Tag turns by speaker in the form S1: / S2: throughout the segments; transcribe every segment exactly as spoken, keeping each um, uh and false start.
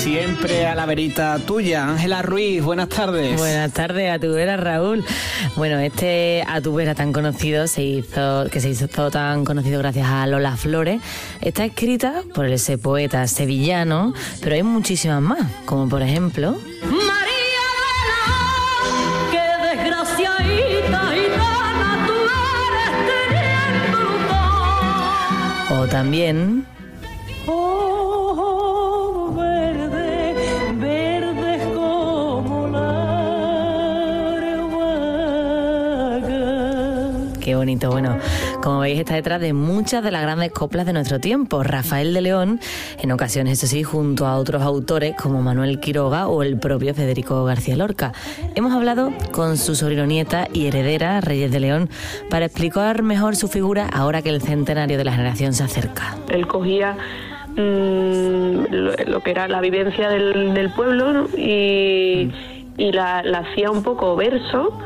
S1: Siempre a la verita tuya. Ángela Ruiz, buenas tardes.
S2: Buenas tardes, a tu vera, Raúl. Bueno, este A tu vera tan conocido, se hizo, que se hizo tan conocido gracias a Lola Flores, está escrita por ese poeta sevillano, pero hay muchísimas más, como por ejemplo...
S3: María Elena, qué desgraciadita gitana tú eres teniendo todo.
S2: O también...
S3: Oh, verde, verde como la arehuaga.
S2: Qué bonito. Bueno, como veis, está detrás de muchas de las grandes coplas de nuestro tiempo. Rafael de León, en ocasiones, eso sí, junto a otros autores como Manuel Quiroga o el propio Federico García Lorca. Hemos hablado con su sobrino nieta y heredera, Reyes de León, para explicar mejor su figura ahora que el centenario de la generación se acerca.
S4: Él cogía mmm, lo, lo que era la vivencia del, del pueblo, ¿no? y, mm. y la, la hacía un poco verso,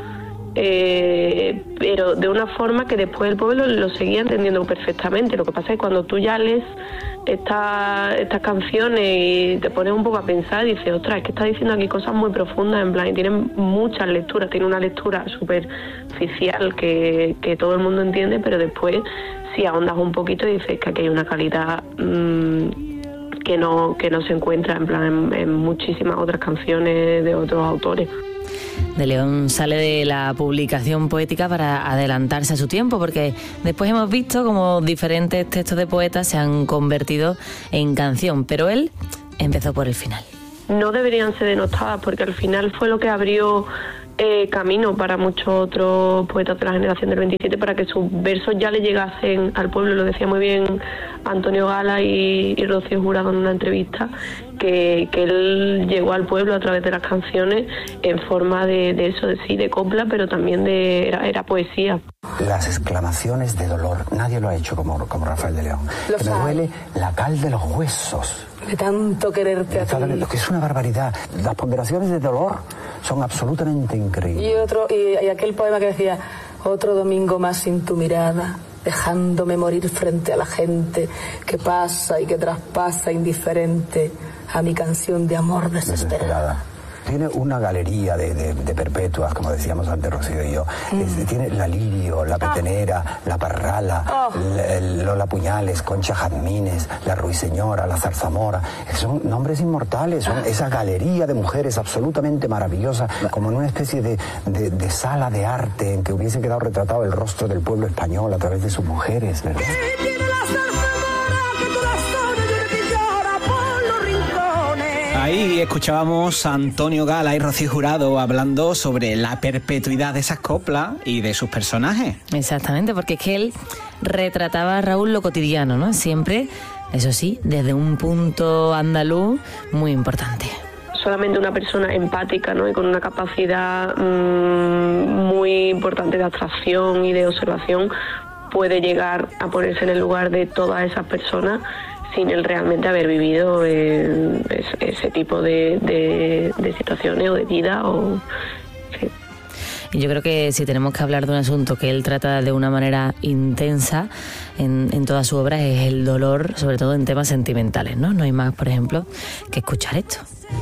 S4: Eh, pero de una forma que después el pueblo lo seguía entendiendo perfectamente. Lo que pasa es que cuando tú ya lees esta, estas canciones y te pones un poco a pensar, dices, ostras, es que está diciendo aquí cosas muy profundas, en plan, y tiene muchas lecturas, tiene una lectura superficial que, que todo el mundo entiende, pero después si ahondas un poquito dices que aquí hay una calidad mmm, que no, que no se encuentra en plan en, en muchísimas otras canciones de otros autores.
S2: De León sale de la publicación poética para adelantarse a su tiempo, porque después hemos visto como diferentes textos de poetas se han convertido en canción, pero él empezó por el final.
S4: No deberían ser denostadas, porque al final fue lo que abrió eh, camino para muchos otros poetas de la generación del veintisiete para que sus versos ya le llegasen al pueblo. Lo decía muy bien Antonio Gala y, y Rocío Jurado en una entrevista, que, que él llegó al pueblo a través de las canciones en forma de, de eso, de sí, de copla, pero también de era, era poesía.
S5: Las exclamaciones de dolor, nadie lo ha hecho como, como Rafael de León. Lo que me duele la cal de los huesos.
S6: De tanto quererte a ti.
S5: Lo que es una barbaridad. Las ponderaciones de dolor son absolutamente increíbles.
S6: Y otro y, y aquel poema que decía, otro domingo más sin tu mirada, dejándome morir frente a la gente que pasa y que traspasa indiferente a mi canción de amor desesperada. desesperada.
S5: Tiene una galería de, de, de perpetuas, como decíamos antes Rocío y yo. Mm. Es, tiene la Lirio, la Petenera, ah. la Parrala, oh. la, Lola Puñales, Concha Jazmines, la Ruiseñora, la Zarzamora. Son nombres inmortales, son ah. esa galería de mujeres absolutamente maravillosa, como en una especie de, de, de sala de arte en que hubiese quedado retratado el rostro del pueblo español a través de sus mujeres, ¿verdad?
S1: Ahí escuchábamos a Antonio Gala y Rocío Jurado hablando sobre la perpetuidad de esas coplas y de sus personajes.
S2: Exactamente, porque es que él retrataba a Raúl lo cotidiano, ¿no? Siempre, eso sí, desde un punto andaluz muy importante.
S4: Solamente una persona empática, ¿no? Y con una capacidad mmm, muy importante de abstracción y de observación puede llegar a ponerse en el lugar de todas esas personas sin él realmente haber vivido eh, ese, ese tipo de, de, de situaciones o de vida. O, sí.
S2: Y yo creo que si tenemos que hablar de un asunto que él trata de una manera intensa en, en toda su obra es el dolor, sobre todo en temas sentimentales, ¿no? No hay más, por ejemplo, que escuchar esto.